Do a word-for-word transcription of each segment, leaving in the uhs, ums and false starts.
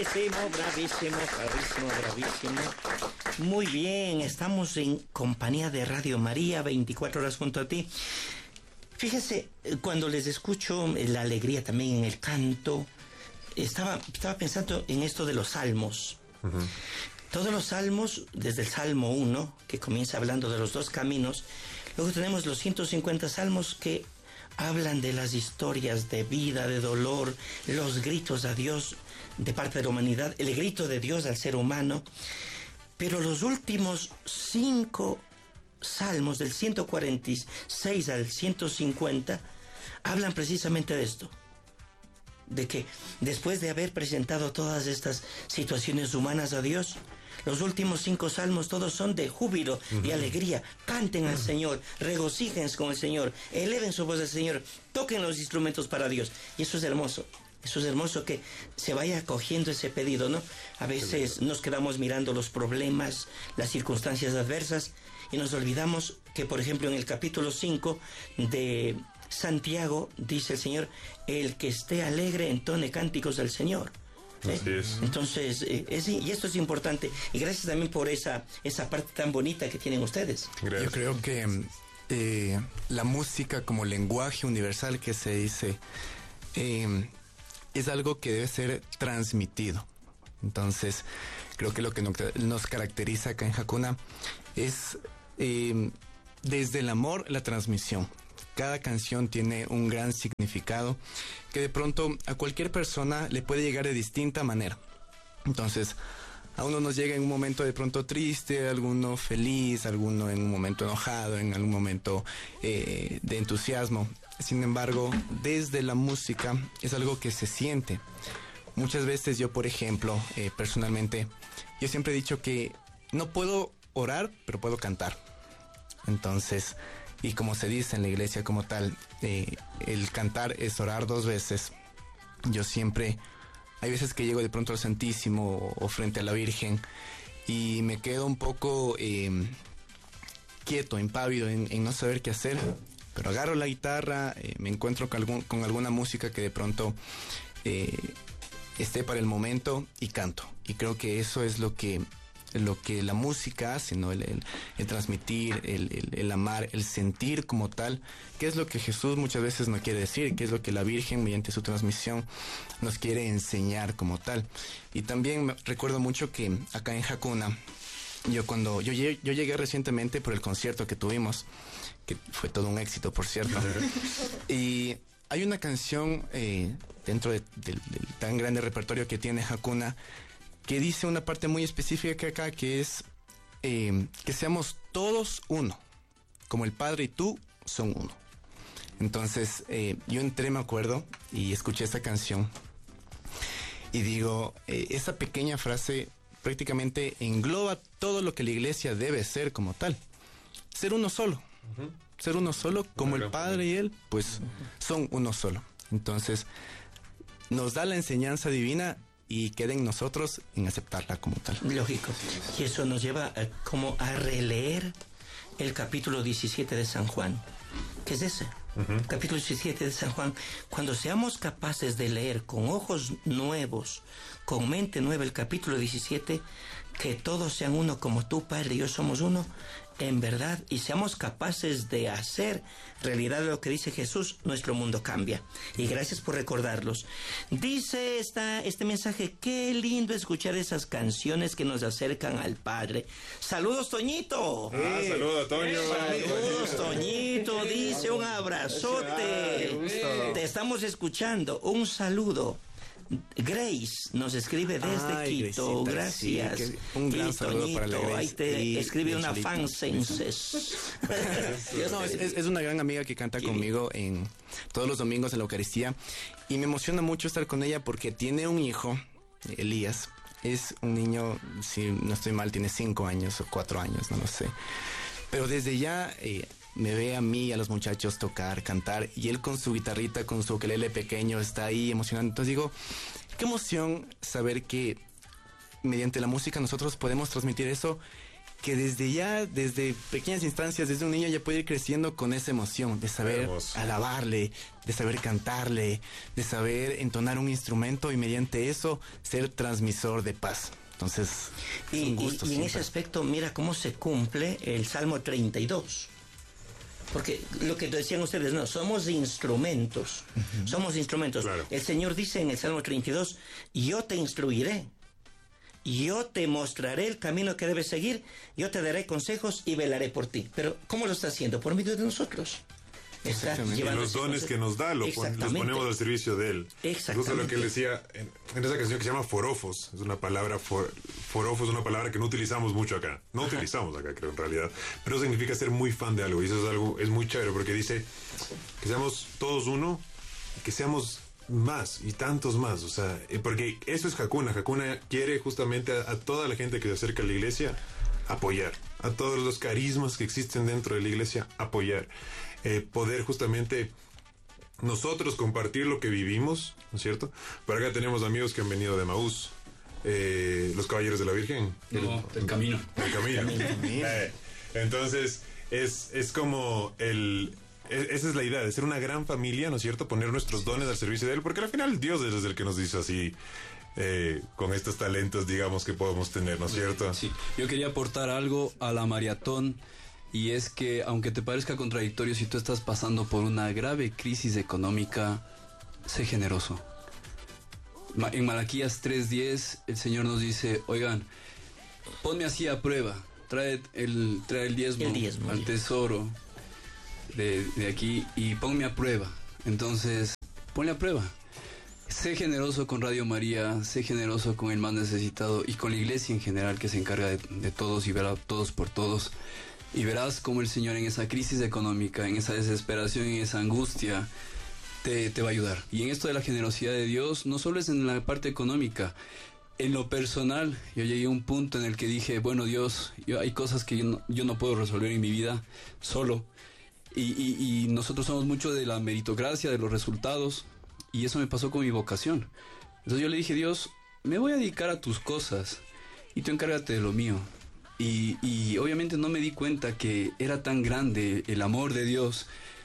bravísimo, bravísimo, bravísimo, bravísimo. Muy bien, estamos en compañía de Radio María, veinticuatro horas junto a ti. Fíjese, cuando les escucho la alegría también en el canto, estaba, estaba pensando en esto de los salmos. Uh-huh. Todos los salmos, desde el Salmo uno, que comienza hablando de los dos caminos, luego tenemos los ciento cincuenta salmos que hablan de las historias de vida, de dolor, los gritos a Dios de parte de la humanidad, el grito de Dios al ser humano. Pero los últimos cinco salmos, del ciento cuarenta y seis al ciento cincuenta, hablan precisamente de esto. De que después de haber presentado todas estas situaciones humanas a Dios, los últimos cinco salmos todos son de júbilo uh-huh. y alegría. Canten al Señor, regocíjense con el Señor, eleven su voz al Señor, toquen los instrumentos para Dios. Y eso es hermoso. Eso es hermoso, que se vaya acogiendo ese pedido, ¿no? A veces nos quedamos mirando los problemas, las circunstancias adversas, y nos olvidamos que, por ejemplo, en el capítulo cinco de Santiago, dice el Señor, el que esté alegre entone cánticos al Señor. ¿Sí? Así es. Entonces, eh, es, y esto es importante, y gracias también por esa, esa parte tan bonita que tienen ustedes. Gracias. Yo creo que eh, la música como lenguaje universal que se dice, eh, es algo que debe ser transmitido. Entonces, creo que lo que nos caracteriza acá en Hakuna es eh, desde el amor, la transmisión. Cada canción tiene un gran significado que de pronto a cualquier persona le puede llegar de distinta manera. Entonces, a uno nos llega en un momento de pronto triste, a alguno feliz, a alguno en un momento enojado, en algún momento eh, de entusiasmo. Sin embargo, desde la música es algo que se siente. Muchas veces yo, por ejemplo, eh, personalmente, yo siempre he dicho que no puedo orar, pero puedo cantar. Entonces, y como se dice en la iglesia como tal, eh, el cantar es orar dos veces. Yo siempre, hay veces que llego de pronto al Santísimo o, o frente a la Virgen y me quedo un poco eh, quieto, impávido en, en no saber qué hacer, pero agarro la guitarra, eh, me encuentro con, algún, con alguna música que de pronto eh, esté para el momento y canto. Y creo que eso es lo que lo que la música hace, ¿no? El, el, el transmitir, el, el, el amar, el sentir como tal, que es lo que Jesús muchas veces nos quiere decir, que es lo que la Virgen mediante su transmisión nos quiere enseñar como tal. Y también me recuerdo mucho que acá en Hakuna, yo cuando yo llegué, yo llegué recientemente por el concierto que tuvimos, que fue todo un éxito, por cierto, y hay una canción eh, dentro de, de, del tan grande repertorio que tiene Hakuna, que dice una parte muy específica acá, que es eh, que seamos todos uno, como el Padre y tú son uno. Entonces eh, yo entré, me acuerdo, y escuché esta canción y digo, eh, esa pequeña frase prácticamente engloba todo lo que la iglesia debe ser como tal, ser uno solo, uh-huh. ser uno solo, como el Padre y Él, pues uh-huh. son uno solo. Entonces nos da la enseñanza divina y queda en nosotros en aceptarla como tal. Lógico. Y eso nos lleva a, como a releer el capítulo diecisiete de San Juan. ¿Qué es ese? Uh-huh. Capítulo diecisiete de San Juan. Cuando seamos capaces de leer con ojos nuevos, con mente nueva el capítulo diecisiete, que todos sean uno como tú, Padre, y yo somos uno, en verdad, y seamos capaces de hacer realidad lo que dice Jesús, nuestro mundo cambia. Y gracias por recordarlos. Dice esta, este mensaje, qué lindo escuchar esas canciones que nos acercan al Padre. Saludos, Toñito. Ah, saludos, Toño. Saludos, Toñito. Dice un abrazote. Te estamos escuchando. Un saludo. Grace nos escribe desde Ay, Quito, Grecita, gracias. Sí, un gran saludo Toñito, para la Grace. Ahí te y, escribe y una fan senses. No, es, es una gran amiga que canta conmigo en todos los domingos en la Eucaristía y me emociona mucho estar con ella porque tiene un hijo, Elías. Es un niño, si no estoy mal, tiene cinco años o cuatro años, no lo sé. Pero desde ya eh, me ve a mí y a los muchachos tocar, cantar, y él con su guitarrita, con su ukelele pequeño, está ahí emocionando. Entonces digo, qué emoción saber que mediante la música nosotros podemos transmitir eso que desde ya, desde pequeñas instancias, desde un niño ya puede ir creciendo con esa emoción de saber Hermoso. alabarle, de saber cantarle, de saber entonar un instrumento y mediante eso ser transmisor de paz. Entonces, y, es un gusto y, y en ese aspecto, mira cómo se cumple el Salmo treinta y dos. Porque lo que decían ustedes, no, somos instrumentos. Uh-huh. Somos instrumentos. Claro. El Señor dice en el Salmo treinta y dos, yo te instruiré. Yo te mostraré el camino que debes seguir, yo te daré consejos y velaré por ti. Pero, ¿cómo lo está haciendo? Por medio de nosotros. Está y los dones que nos da, lo pon, los ponemos al servicio de Él. Exactamente. Justo lo que Él decía en, en esa canción que se llama forofos. Es una palabra, for, forofos es una palabra que no utilizamos mucho acá. No Ajá. utilizamos acá, creo, en realidad. Pero significa ser muy fan de algo. Y eso es algo, es muy chévere, porque dice que seamos todos uno, que seamos más y tantos más, o sea, porque eso es Hakuna. Hakuna quiere justamente a, a toda la gente que se acerca a la iglesia apoyar, a todos los carismas que existen dentro de la iglesia apoyar, eh, poder justamente nosotros compartir lo que vivimos, ¿no es cierto? Por acá tenemos amigos que han venido de Emaús, eh, los Caballeros de la Virgen. No, del camino. Del camino. eh, entonces, es, es como el... Esa es la idea, de ser una gran familia, ¿no es cierto? Poner nuestros dones al servicio de Él, porque al final Dios es el que nos hizo así, eh, con estos talentos, digamos, que podemos tener, ¿no es cierto? Sí, yo quería aportar algo a la maratón, y es que, aunque te parezca contradictorio, si tú estás pasando por una grave crisis económica, sé generoso. En Malaquías tres diez, el Señor nos dice, oigan, ponme así a prueba, trae el, trae el diezmo, el diezmo al tesoro De, de aquí y ponme a prueba. Entonces, ponle a prueba. Sé generoso con Radio María, sé generoso con el más necesitado y con la iglesia en general, que se encarga de, de todos y verá todos por todos. Y verás cómo el Señor en esa crisis económica, en esa desesperación, en esa angustia, te, te va a ayudar. Y en esto de la generosidad de Dios, no solo es en la parte económica. En lo personal, yo llegué a un punto en el que dije, bueno, Dios, yo, hay cosas que yo no, yo no puedo resolver en mi vida solo. Y, y, y nosotros somos mucho de la meritocracia, de los resultados, y eso me pasó con mi vocación. Entonces yo le dije, Dios, me voy a dedicar a tus cosas y tú encárgate de lo mío. Y, y obviamente no me di cuenta que era tan grande el amor de Dios,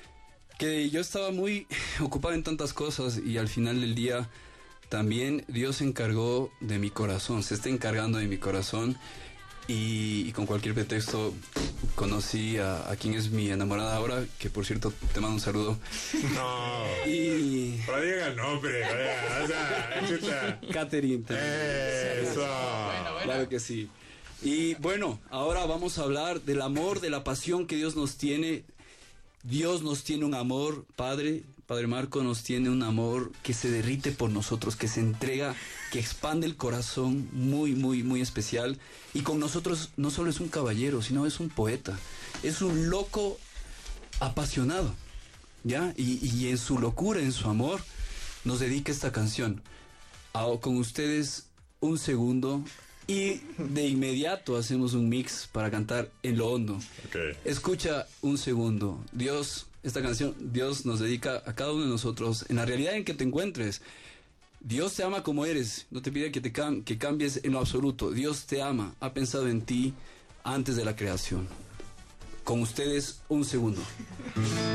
que yo estaba muy ocupado en tantas cosas, y al final del día también Dios se encargó de mi corazón, se está encargando de mi corazón. Y, y con cualquier pretexto conocí a, a quien es mi enamorada ahora, que por cierto te mando un saludo. No. Y... Pero diga el nombre, o sea, Catherine. Eso. Bueno, bueno. Claro que sí. Y bueno, ahora vamos a hablar del amor, de la pasión que Dios nos tiene. Dios nos tiene un amor, Padre. Padre Marco nos tiene un amor que se derrite por nosotros, que se entrega, que expande el corazón, muy, muy, muy especial. Y con nosotros no solo es un caballero, sino es un poeta. Es un loco apasionado, ¿ya? Y, y en su locura, en su amor, nos dedica esta canción. Ah, con ustedes, un segundo, y de inmediato hacemos un mix para cantar en lo hondo. Okay. Escucha un segundo. Dios... Esta canción, Dios nos dedica a cada uno de nosotros, en la realidad en que te encuentres. Dios te ama como eres, no te pide que, te cam- que cambies en lo absoluto. Dios te ama, ha pensado en ti antes de la creación. Con ustedes, un segundo.